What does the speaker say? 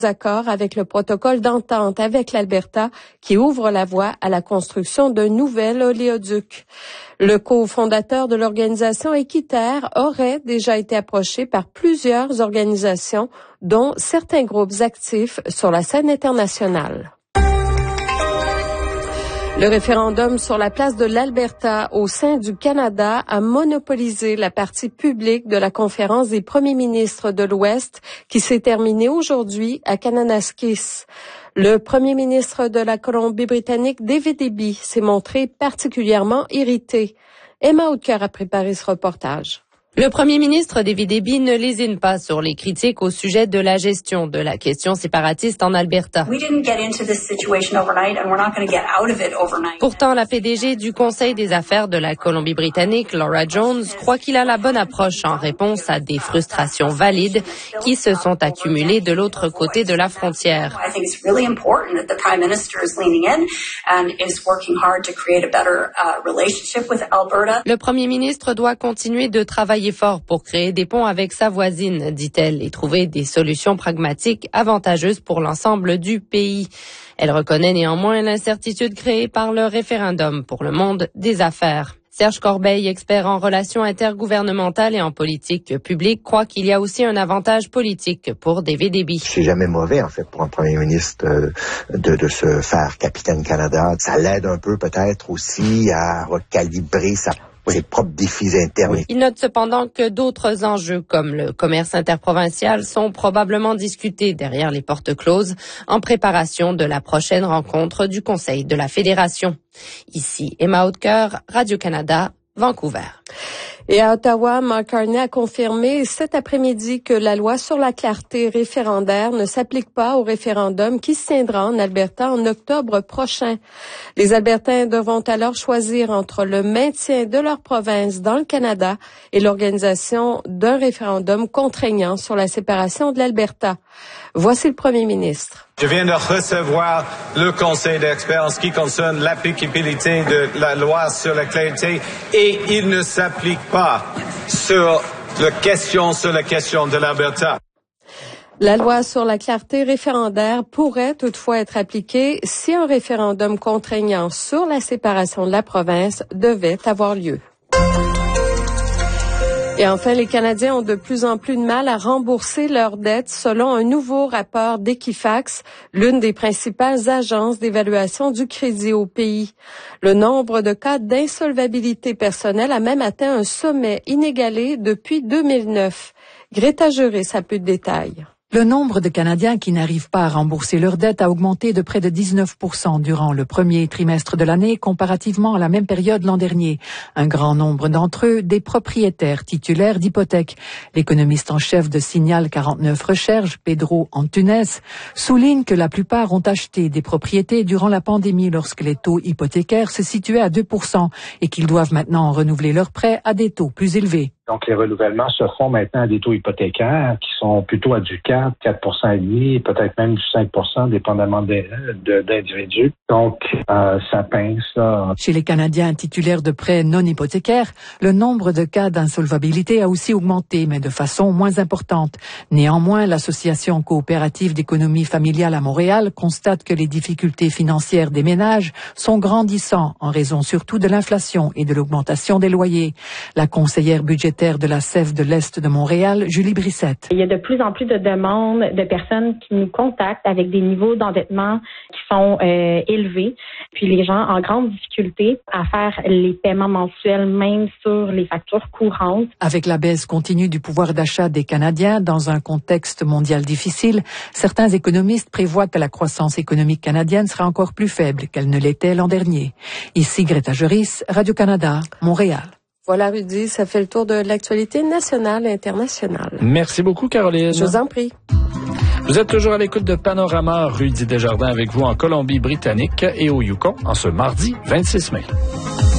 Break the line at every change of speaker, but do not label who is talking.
accord avec le protocole d'entente avec l'Alberta qui ouvre la voie à la construction d'un nouvel oléoduc. Le cofondateur de l'organisation Équiterre aurait déjà été approché par plusieurs organisations, dont certains groupes actifs sur la scène internationale. Le référendum sur la place de l'Alberta au sein du Canada a monopolisé la partie publique de la conférence des premiers ministres de l'Ouest qui s'est terminée aujourd'hui à Kananaskis. Le premier ministre de la Colombie-Britannique, David Eby, s'est montré particulièrement irrité. Emma Houdeker a préparé ce reportage.
Le premier ministre David Eby ne lésine pas sur les critiques au sujet de la gestion de la question séparatiste en Alberta. Pourtant, la PDG du Conseil des affaires de la Colombie-Britannique, Laura Jones, croit qu'il a la bonne approche en réponse à des frustrations valides qui se sont accumulées de l'autre côté de la frontière. Le premier ministre doit continuer de travailler fort pour créer des ponts avec sa voisine, dit-elle, et trouver des solutions pragmatiques avantageuses pour l'ensemble du pays. Elle reconnaît néanmoins l'incertitude créée par le référendum pour le monde des affaires. Serge Corbeil, expert en relations intergouvernementales et en politique publique, croit qu'il y a aussi un avantage politique pour David Eby.
C'est jamais mauvais, en fait, pour un premier ministre de se faire capitaine Canada. Ça l'aide un peu, peut-être, aussi à recalibrer ses propres défis internes.
Il note cependant que d'autres enjeux comme le commerce interprovincial sont probablement discutés derrière les portes closes en préparation de la prochaine rencontre du Conseil de la Fédération. Ici Emma Houdeker, Radio-Canada, Vancouver.
Et à Ottawa, Mark Carney a confirmé cet après-midi que la loi sur la clarté référendaire ne s'applique pas au référendum qui se tiendra en Alberta en octobre prochain. Les Albertains devront alors choisir entre le maintien de leur province dans le Canada et l'organisation d'un référendum contraignant sur la séparation de l'Alberta. Voici le premier ministre.
Je viens de recevoir le conseil d'experts en ce qui concerne l'applicabilité de la loi sur la clarté et il ne s'applique pas sur la question de l'Alberta.
La loi sur la clarté référendaire pourrait toutefois être appliquée si un référendum contraignant sur la séparation de la province devait avoir lieu. Et enfin, les Canadiens ont de plus en plus de mal à rembourser leurs dettes selon un nouveau rapport d'Equifax, l'une des principales agences d'évaluation du crédit au pays. Le nombre de cas d'insolvabilité personnelle a même atteint un sommet inégalé depuis 2009. Greta Juris a plus de détails.
Le nombre de Canadiens qui n'arrivent pas à rembourser leurs dettes a augmenté de près de 19% durant le premier trimestre de l'année comparativement à la même période l'an dernier. Un grand nombre d'entre eux, des propriétaires titulaires d'hypothèques. L'économiste en chef de Signal 49 Recherche, Pedro Antunes, souligne que la plupart ont acheté des propriétés durant la pandémie lorsque les taux hypothécaires se situaient à 2% et qu'ils doivent maintenant renouveler leurs prêts à des taux plus élevés.
Donc, les renouvellements se font maintenant à des taux hypothécaires qui sont plutôt à du 4,5%, peut-être même du 5%, dépendamment d'individus. Donc, ça pince, là.
Chez les Canadiens titulaires de prêts non hypothécaires, le nombre de cas d'insolvabilité a aussi augmenté, mais de façon moins importante. Néanmoins, l'Association coopérative d'économie familiale à Montréal constate que les difficultés financières des ménages sont grandissantes en raison surtout de l'inflation et de l'augmentation des loyers. La conseillère budgétaire de la SEF de l'Est de Montréal, Julie Brissette.
Il y a de plus en plus de demandes de personnes qui nous contactent avec des niveaux d'endettement qui sont élevés. Puis les gens en grande difficulté à faire les paiements mensuels, même sur les factures courantes.
Avec la baisse continue du pouvoir d'achat des Canadiens dans un contexte mondial difficile, certains économistes prévoient que la croissance économique canadienne sera encore plus faible qu'elle ne l'était l'an dernier. Ici Greta Juris, Radio-Canada, Montréal.
Voilà, Rudy, ça fait le tour de l'actualité nationale et internationale.
Merci beaucoup, Caroline.
Je vous en prie.
Vous êtes toujours à l'écoute de Panorama, Rudy Desjardins avec vous en Colombie-Britannique et au Yukon en ce mardi 26 mai.